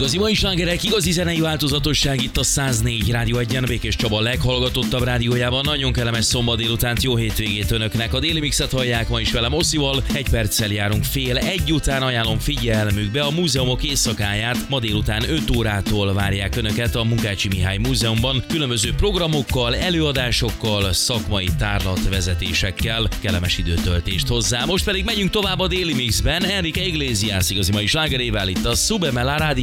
Igazi mai slágerek, igazi zenei változatosság itt a 104 Rádió 1-en, Békés Csaba leghallgatottabb rádiójában. Nagyon kellemes szombat délutánt, jó hétvégét önöknek. A Déli Mixet hallják ma is velem Osszival. Egy perccel járunk fél egy után, ajánlom figyelmükbe a múzeumok éjszakáját. Ma délután 5 órától várják önöket a Munkácsi Mihály Múzeumban. Különböző programokkal, előadásokkal, szakmai tárlatvezetésekkel. Kellemes időtöltést hozzá. Most pedig megyünk tovább a Déli Mixben. Enrique Iglesias igazi mai slágerével itt a Sube Me la Radio